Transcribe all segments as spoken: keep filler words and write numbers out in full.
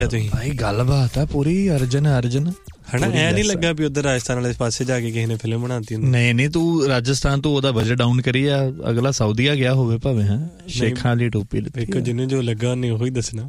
ਭਾਈ ਗੱਲਬਾਤ ਆ ਪੂਰੀ ਅਰਜਨ ਅਰਜਨ ਹਨਾ ਐ ਨਹੀਂ ਲੱਗਾ ਵੀ ਉਧਰ ਰਾਜਸਥਾਨ ਵਾਲੇ ਪਾਸੇ ਜਾ ਕੇ ਕਿਸੇ ਨੇ ਫਿਲਮ ਬਣਾਤੀ ਹੁੰਦੀ। ਨਹੀਂ ਨਹੀਂ ਤੂੰ ਰਾਜਸਥਾਨ ਤੋਂ ਉਹਦਾ ਬਜਟ ਡਾਊਨ ਕਰੀ ਆ, ਅਗਲਾ ਸਾਊਦੀਆ ਗਿਆ ਹੋਵੇ ਭਾਵੇਂ ਹੈ ਸ਼ੇਖਾਂ ਵਾਲੀ ਟੋਪੀ ਇੱਕ ਜਿਹਨੂੰ ਜੋ ਲੱਗਾ ਉਹਨੇ ਉਹੀ ਦੱਸਣਾ।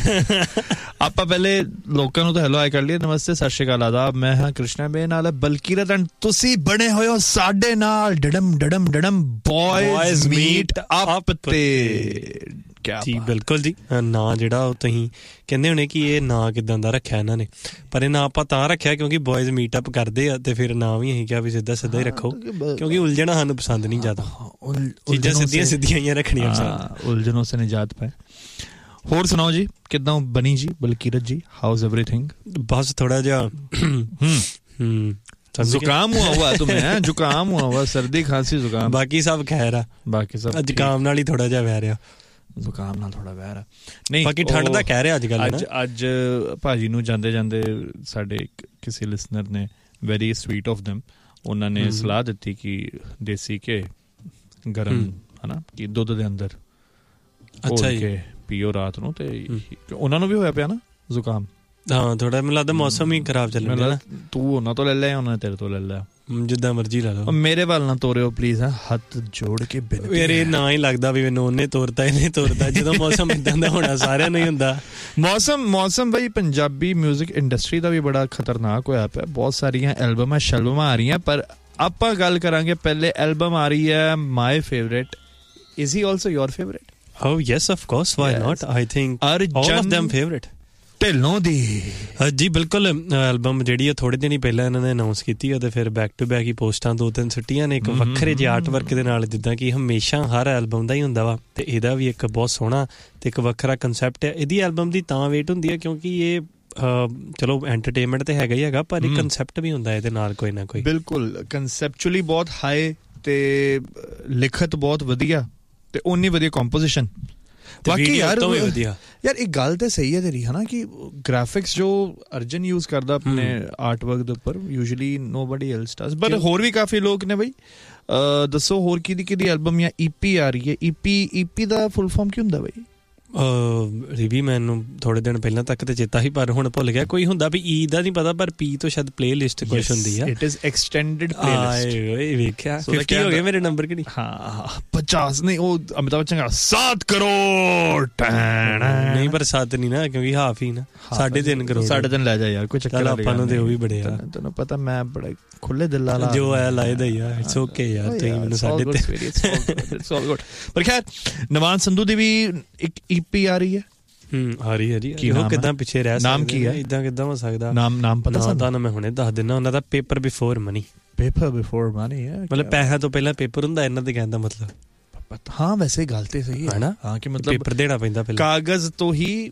ਆਪਾਂ ਪਹਿਲੇ ਲੋਕਾਂ ਨੂੰ ਤਾਂ ਹੈਲੋ ਹਾਈ ਕਰ ਲਈਏ, ਨਮਸਤੇ ਸਤਿ ਸ਼੍ਰੀ ਅਕਾਲ ਆਦਾਬ, ਮੈਂ ਹਾਂ ਕ੍ਰਿਸ਼ਨਾ ਬੇ ਨਾਲ ਬਲਕੀਰਤ ਐਂਡ ਤੁਸੀਂ ਬਣੇ ਹੋਏ ਹੋ ਸਾਡੇ ਨਾਲ ਡਡਮ ਡਡਮ ਡਡਮ ਬॉयਜ਼ ਮੀਟ ਅਪ ਤੇ ਜੀ ਬਿਲਕੁਲ ਜੀ। ਨਾਂ ਜਿਹੜਾ ਉਹ ਤੁਸੀਂ ਕਹਿੰਦੇ ਹੋਣੇ ਕਿ ਇਹ ਨਾਂ ਕਿੱਦਾਂ ਦਾ ਰੱਖਿਆ ਇਹਨਾਂ ਨੇ, ਪਰ ਇਹ ਨਾਂ ਆਪਾਂ ਤਾਂ ਰੱਖਿਆ ਕਿਉਂਕਿ ਬॉयਜ਼ ਮੀਟ ਅਪ ਕਰਦੇ ਆ ਤੇ ਫਿਰ ਨਾਂ ਵੀ ਅਸੀਂ ਕਿਹਾ ਵੀ ਸਿੱਧਾ ਸਿੱਧਾ ਹੀ ਰੱਖੋ ਕਿਉਂਕਿ ਉਲਝਣਾ ਸਾਨੂੰ ਪਸੰਦ ਨਹੀਂ ਜ਼ਿਆਦਾ, ਚੀਜ਼ਾਂ ਸਿੱਧੀਆਂ ਸਿੱਧੀਆਂ ਹੀ ਰੱਖਣੀਆਂ ਪਸੰਦ, ਉਲਝਣੋਂ ਸੇ ਨਿਜਾਤ ਪਾਏ। ਹੋਰ ਸੁਣਾਓ ਜੀ ਕਿੱਦਾਂ ਬਣੀ ਜੀ ਬਲਕੀਰਤ ਜੀ, ਹਾਊਜ਼ ਐਵਰੀਥਿੰਗ? ਬਸ ਥੋੜਾ ਜਿਹਾ ਹੂੰ जुकाम हुआ हुआ तुम्हें है, जुकाम हुआ हुआ, सर्दी खांसी जुकाम, बाकी सब खैर है, बाकी सब जुकाम नाल ही थोड़ा जिहा वह रहा, ਜ਼ੁਕਾਮ ਨਾਲ ਥੋੜਾ ਵਹਿ ਰਿਹਾ ਨਹੀਂ, ਬਾਕੀ ਠੰਡ ਦਾ ਕਹਿ ਰਿਹਾ ਅੱਜ ਕੱਲ। ਅੱਜ ਅੱਜ ਭਾਜੀ ਨੂੰ ਜਾਂਦੇ ਜਾਂਦੇ ਸਾਡੇ ਕਿਸੇ ਲਿਸਨਰ ਨੇ ਵੈਰੀ ਸਵੀਟ ਆਫ ਦੈਮ, ਉਹਨਾਂ ਨੇ ਸਲਾਹ ਦਿੱਤੀ ਕਿ ਦੇਸੀ ਘੇ ਗਰਮ ਹਨਾ ਕਿ ਦੁੱਧ ਦੇ ਅੰਦਰ ਅੱਛਾ ਜੀ ਪੀਓ ਰਾਤ ਨੂੰ, ਤੇ ਉਹਨਾਂ ਨੂੰ ਵੀ ਹੋਇਆ ਪਿਆ ਨਾ ਜ਼ੁਕਾਮ। ਹਾਂ ਥੋੜਾ ਮੈਨੂੰ ਲੱਗਦਾ ਮੌਸਮ ਹੀ ਖਰਾਬ ਚੱਲ ਰਿਹਾ। ਤੂੰ ਉਹਨਾਂ ਤੋਂ ਲੈ ਲਿਆ, ਉਹਨਾਂ ਨੇ ਤੇਰੇ ਤੋਂ ਲੈ ਲਿਆ, ਜਿੱਦਾਂ ਮਰਜ਼ੀ ਲਾ ਲਓ। ਮੇਰੇ ਵੱਲ ਨਾ ਤੋਰਿਓ ਪਲੀਜ਼, ਹੱਥ ਜੋੜ ਕੇ ਬੇਨਤੀ। ਮੇਰੇ ਨਾ ਹੀ ਲੱਗਦਾ ਵੀ ਮੈਨੂੰ ਉਹਨੇ ਤੋਰਤਾ ਇਹਨੇ ਤੋਰਤਾ, ਜਦੋਂ ਮੌਸਮ ਇਦਾਂ ਦਾ ਹੋਣਾ ਸਾਰਿਆਂ ਨੂੰ ਹੀ ਹੁੰਦਾ। ਮੌਸਮ ਮੌਸਮ ਬਈ ਪੰਜਾਬੀ ਮਿਊਜ਼ਿਕ ਇੰਡਸਟਰੀ ਦਾ ਵੀ ਬੜਾ ਖਤਰਨਾਕ ਹੋਇਆ ਪਿਆ, ਬਹੁਤ ਸਾਰੀਆਂ ਐਲਬਮਾਂ ਸ਼ੈਲਬਮਾਂ ਆ ਰਹੀਆਂ, ਪਰ ਆਪਾਂ ਗੱਲ ਕਰਾਂਗੇ ਪਹਿਲੇ ਐਲਬਮ ਆ ਰਹੀ ਹੈ my favourite. Is he also your favourite? O yes of course, why not, I think all of them favourite. Dhillon ਦੀ ਜੀ ਬਿਲਕੁਲ, ਐਲਬਮ ਜਿਹੜੀ ਆ ਥੋੜੇ ਦਿਨ ਹੀ ਪਹਿਲਾਂ ਇਹਨਾਂ ਨੇ ਅਨਾਉਂਸ ਕੀਤੀ ਆ ਤੇ ਫਿਰ ਬੈਕ ਟੂ ਬੈਕ ਹੀ ਪੋਸਟਾਂ ਦੋ ਤਿੰਨ ਸਿੱਟੀਆਂ ਨੇ ਇੱਕ ਵੱਖਰੇ ਜਿਹੇ ਆਰਟ ਵਰਕ ਦੇ ਨਾਲ, ਜਿੱਦਾਂ ਕਿ ਹਮੇਸ਼ਾ ਹਰ ਐਲਬਮ ਦਾ ਹੀ ਹੁੰਦਾ ਵਾ, ਤੇ ਇਹਦਾ ਵੀ ਇੱਕ ਬਹੁਤ ਸੋਹਣਾ ਤੇ ਇੱਕ ਵੱਖਰਾ ਕੰਸੈਪਟ ਹੈ। ਇਹਦੀ ਐਲਬਮ ਦੀ ਤਾਂ ਵੇਟ ਹੁੰਦੀ ਹੈ ਕਿਉਂਕਿ ਇਹ ਚਲੋ ਐਂਟਰਟੇਨਮੈਂਟ ਤੇ ਹੈਗਾ ਹੀ ਹੈਗਾ, ਪਰ ਇੱਕ ਕੰਸੈਪਟ ਵੀ ਹੁੰਦਾ ਇਹਦੇ ਨਾਲ ਕੋਈ ਨਾ ਕੋਈ। ਬਿਲਕੁਲ ਕੰਸੈਪਚੁਅਲੀ ਬਹੁਤ ਹਾਈ ਤੇ ਲਿਖਤ ਬਹੁਤ ਵਧੀਆ ਤੇ ਓਨੀ ਵਧੀਆ ਕੰਪੋਜੀਸ਼ਨ। ਬਾਕੀ ਯਾਰ ਯਾਰ ਇੱਕ ਗੱਲ ਤੇ ਸਹੀ ਹੈ ਤੇਰੀ ਹਨਾ ਕਿ ਗ੍ਰਾਫਿਕਸ ਜੋ ਅਰਜਨ ਯੂਜ਼ ਕਰਦਾ ਆਪਣੇ ਆਰਟ ਵਰਕ ਦੇ ਉੱਪਰ usually nobody else does, but ਹੋਰ ਵੀ ਕਾਫੀ ਲੋਕ ਨੇ ਬਈ। ਦੱਸੋ ਹੋਰ ਕਿਹਦੀ ਕਿਹਦੀ ਐਲਬਮ ਜਾਂ ਈਪੀ ਆ ਰਹੀ ਹੈ? ਈਪੀ ਈਪੀ ਦਾ ਫੁੱਲ ਫਾਰਮ ਕੀ ਹੁੰਦਾ ਬਈ? ਰਿਵੀ ਮੈਨੂੰ ਥੋੜੇ ਦਿਨ ਪਹਿਲਾਂ ਤੱਕ ਤੇ ਚੇਤਾ ਸੀ ਪਰ ਹੁਣ ਭੁੱਲ ਗਿਆ। ਕੋਈ ਹੁੰਦਾ ਵੀ ਈ ਦਾ ਨਹੀਂ ਪਤਾ, ਪਰ ਪੀ ਤੋਂ ਸ਼ਾਇਦ ਪਲੇ ਲਿਸਟ ਕੁਛ ਹੁੰਦੀ ਆ। It is extended playlist. ਓਏ ਵੇਖਿਆ ਪਚਾਸ ਹੋ ਗਏ ਮੇਰੇ ਨੰਬਰ ਕਿ ਨਹੀਂ? ਹਾਂ ਪਚਾਸ ਨਹੀਂ, ਉਹ ਅਮਿਤਾਭ ਬੱਚਨ ਦਾ ਸੱਤ ਕਰੋੜ ਨਹੀਂ, ਪਰ ਸੱਤ ਨਹੀਂ ਨਾ ਕਿਉਂਕਿ ਹਾਫ ਹੀ ਨਾ, ਸਾਢੇ ਤਿੰਨ ਕਰੋੜ। ਸਾਢੇ ਤਿੰਨ ਲੈ ਜਾ ਯਾਰ, ਕੋਈ ਚੱਕਰ ਆਪਾਂ ਨੂੰ ਤੇ ਉਹ ਵੀ ਬੜੇ ਆ, ਤੈਨੂੰ ਪਤਾ ਮੈਂ ਬੜਾ ਖੁੱਲੇ ਦਿਲ ਵਾਲਾ ਜੋ ਆਇਆ ਲਾਇਦਾ ਹੀ ਆ। ਇਟਸ ਓਕੇ ਯਾਰ, ਤੁਸੀਂ ਮੈਨੂੰ ਸਾਢੇ ਤਿੰਨ। It's all good. ਪਰ ਖੈਰ ਨਵਾਜ਼ ਸੰਧੂ ਦੀ ਵੀ ਇੱਕ ਈਪੀ ਆ ਰਹੀ ਹੈ। ਹੂੰ ਆ ਰਹੀ ਹੈ ਜੀ। ਉਹ ਕਿੱਦਾਂ ਪਿੱਛੇ ਰਹਿ ਨਾਮ ਕੀ ਹੈ? ਇਦਾਂ ਕਿੱਦਾਂ ਹੋ ਸਕਦਾ? ਨਾਮ ਨਾਮ ਪਤਾ ਤੁਹਾਨੂੰ ਮੈਂ ਹੁਣੇ ਦੱਸ ਦਿੰਦਾ। ਉਹਨਾਂ ਦਾ paper before money. Paper before money ਹੈ ਮਤਲਬ ਪੈਸਿਆਂ ਤੋਂ ਪਹਿਲਾਂ ਪੇਪਰ ਹੁੰਦਾ, ਇਹਨਾਂ ਦੇ ਕਹਿਣ ਦਾ ਮਤਲਬ। ਹਾਂ ਵੈਸੇ ਗੱਲ ਤੇ ਸਹੀ ਹੈ ਨਾ, ਹਾਂ ਕਿ ਮਤਲਬ ਪੇਪਰ ਦੇਣਾ ਪੈਂਦਾ ਪਹਿਲਾਂ, ਕਾਗਜ਼ ਤੋਂ ਹੀ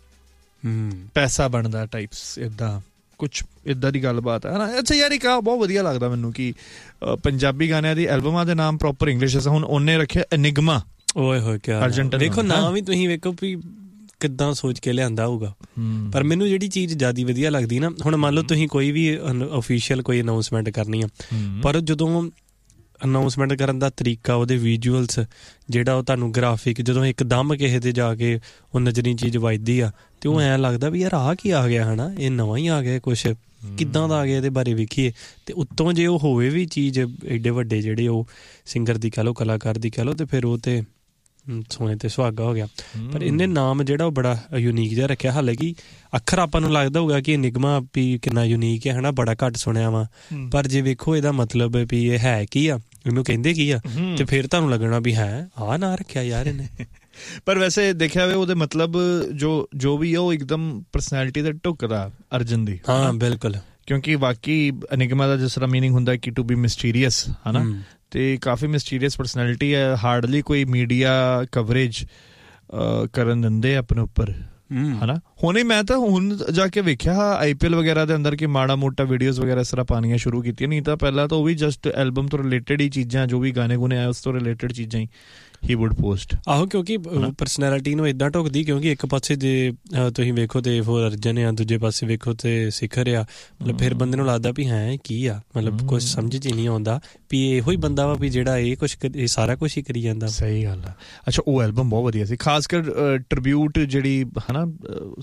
ਪੈਸਾ ਬਣਦਾ ਟਾਈਪਸ, ਏਦਾਂ ਕੁਛ ਏਦਾਂ ਦੀ ਗੱਲਬਾਤ ਹੈ ਨਾ। ਅੱਛਾ ਯਾਰ ਇੱਕ ਬਹੁਤ ਵਧੀਆ ਲੱਗਦਾ ਮੈਨੂੰ ਕਿ ਪੰਜਾਬੀ ਗਾਣਿਆਂ ਦੀ ਐਲਬਮਾਂ ਦੇ ਨਾਮ ਪ੍ਰੋਪਰ ਇੰਗਲਿਸ਼ ਹੁਣ ਉਹਨੇ ਰੱਖਿਆ ਐਨਿਗਮਾ। ਓਏ ਹੋਏ ਕਿਆ ਅਰਜੈਂਟੀਨਾ, ਦੇਖੋ ਨਾਮ ਵੀ ਤੁਸੀਂ ਵੇਖੋ ਵੀ ਕਿੱਦਾਂ ਸੋਚ ਕੇ ਲਿਆਂਦਾ ਹੋਊਗਾ। ਪਰ ਮੈਨੂੰ ਜਿਹੜੀ ਚੀਜ਼ ਜ਼ਿਆਦਾ ਵਧੀਆ ਲੱਗਦੀ ਨਾ, ਹੁਣ ਮੰਨ ਲਓ ਤੁਸੀਂ ਕੋਈ ਵੀ ਓਫੀਸ਼ੀਅਲ ਕੋਈ ਅਨਾਊਂਸਮੈਂਟ ਕਰਨੀ ਆ, ਪਰ ਜਦੋਂ ਅਨਾਊਂਸਮੈਂਟ ਕਰਨ ਦਾ ਤਰੀਕਾ, ਉਹਦੇ ਵਿਜ਼ੂਅਲਸ ਜਿਹੜਾ ਉਹ ਤੁਹਾਨੂੰ ਗ੍ਰਾਫਿਕ, ਜਦੋਂ ਇੱਕਦਮ ਕਿਸੇ ਤੇ ਜਾ ਕੇ ਉਹ ਨਜ਼ਰੀ ਚੀਜ਼ ਵੱਜਦੀ ਆ ਤੇ ਉਹ ਐਂ ਲੱਗਦਾ ਵੀ ਯਾਰ ਆਹ ਕੀ ਆ ਗਿਆ ਹਨਾ, ਇਹ ਨਵਾਂ ਹੀ ਆ ਗਿਆ ਕੁਛ, ਕਿੱਦਾਂ ਦਾ ਆ ਗਿਆ, ਇਹਦੇ ਬਾਰੇ ਵੇਖੀਏ। ਤੇ ਉੱਤੋਂ ਜੇ ਉਹ ਹੋਵੇ ਵੀ ਚੀਜ਼ ਐਡੇ ਵੱਡੇ ਜਿਹੜੇ ਉਹ ਸਿੰਗਰ ਦੀ ਕਹਿ ਲਓ, ਕਲਾਕਾਰ ਦੀ ਕਹਿ ਲਓ, ਤੇ ਫਿਰ ਉਹ ਤੇ ਸੋਨੇ ਤੇ ਸੁਹਾਗਾ ਹੋ ਗਿਆ। ਪਰ ਇਹਨੇ ਨਾਮ ਜਿਹੜਾ ਉਹ ਬੜਾ ਯੂਨੀਕ ਜਿਹਾ ਰੱਖਿਆ। ਹਾਲਾਂਕਿ ਅੱਖਰ ਆਪਾਂ ਨੂੰ ਲੱਗਦਾ ਹੋਊਗਾ ਕਿ ਨਿਗਮਾ ਵੀ ਕਿੰਨਾ ਯੂਨੀਕ ਹੈ ਹਨਾ, ਬੜਾ ਘੱਟ ਸੁਣਿਆ ਵਾ, ਪਰ ਜੇ ਵੇਖੋ ਇਹਦਾ ਮਤਲਬ ਵੀ ਇਹ ਹੈ ਕੀ ਆ, ਇਹਨੂੰ ਕਹਿੰਦੇ ਕੀ ਆ, ਤੇ ਫਿਰ ਤੁਹਾਨੂੰ ਲੱਗਣਾ ਵੀ ਹੈ ਆਹ ਨਾਂ ਰੱਖਿਆ ਯਾਰ ਇਹਨੇ। ਪਰ ਵੈਸੇ ਦੇਖਿਆ ਹੋਵੇ ਉਹਦੇ ਮਤਲਬ ਜੋ ਜੋ ਵੀ ਹੈ ਉਹ ਇੱਕਦਮ ਪਰਸਨੈਲਿਟੀ ਤੇ ਢੁੱਕਦਾ ਅਰਜਨ ਦੀ। ਹਾਂ ਬਿਲਕੁਲ, ਕਿਉਂਕਿ ਬਾਕੀ ਅਨਿਗਮਾ ਦਾ ਜਿਸ ਤਰ੍ਹਾਂ ਮੀਨਿੰਗ ਹੁੰਦਾ ਕਿ ਟੂ ਬੀ ਮਿਸਟੀਰੀਅਸ ਹਨਾ, ਤੇ ਕਾਫੀ ਮਿਸਟੀਰੀਅਸ ਪਰਸਨੈਲਿਟੀ ਹੈ। ਹਾਰਡਲੀ ਕੋਈ ਮੀਡੀਆ ਕਵਰੇਜ ਕਰਨ ਦਿੰਦੇ ਆਪਣੇ ਉੱਪਰ ਹਨਾ। ਹੁਣੇ ਮੈਂ ਤਾਂ ਹੁਣ ਜਾ ਕੇ ਵੇਖਿਆ ਆਈ ਪੀ ਐਲ ਵਗੈਰਾ ਦੇ ਅੰਦਰ ਕਿ ਮਾੜਾ ਮੋਟਾ ਵੀਡੀਓਜ਼ ਵਗੈਰਾ ਇਸ ਤਰ੍ਹਾਂ ਪਾਉਣੀਆਂ ਸ਼ੁਰੂ ਕੀਤੀਆਂ, ਨਹੀਂ ਤਾਂ ਪਹਿਲਾਂ ਤਾਂ ਉਹ ਵੀ ਜਸਟ ਐਲਬਮ ਤੋਂ ਰਿਲੇਟਡ ਹੀ ਚੀਜ਼ਾਂ, ਜੋ ਵੀ ਗਾਣੇ ਗੁਣੇ ਆਏ ਉਸ ਤੋਂ ਰਿਲੇਟਡ ਚੀਜ਼ਾਂ ਹੀ ਹੀ ਵੁੱਡ ਪੋਸਟ। ਆਹੋ ਕਿਉਂਕਿ ਪਰਸਨੈਲਿਟੀ ਨੂੰ ਏਦਾਂ ਢੁੱਕਦੀ, ਕਿਉਂਕਿ ਇੱਕ ਪਾਸੇ ਜੇ ਤੁਸੀਂ ਵੇਖੋ ਤੇ ਫੋਰ ਅਰਜਨ ਆ, ਦੂਜੇ ਪਾਸੇ ਵੇਖੋ ਤੇ ਸਿਖਰ ਆ, ਮਤਲਬ ਫਿਰ ਬੰਦੇ ਨੂੰ ਲੱਗਦਾ ਵੀ ਹੈ ਕੀ ਆ, ਮਤਲਬ ਕੁਛ ਸਮਝ ਚ ਹੀ ਨਹੀਂ ਆਉਂਦਾ ਵੀ ਇਹੋ ਹੀ ਬੰਦਾ ਵਾ ਵੀ ਜਿਹੜਾ ਇਹ ਕੁਛ ਇਹ ਸਾਰਾ ਕੁਛ ਹੀ ਕਰੀ ਜਾਂਦਾ। ਸਹੀ ਗੱਲ ਆ। ਅੱਛਾ ਉਹ ਐਲਬਮ ਬਹੁਤ ਵਧੀਆ ਸੀ, ਖਾਸ ਕਰ ਟ੍ਰਿਬਿਊਟ ਜਿਹੜੀ ਹਨਾ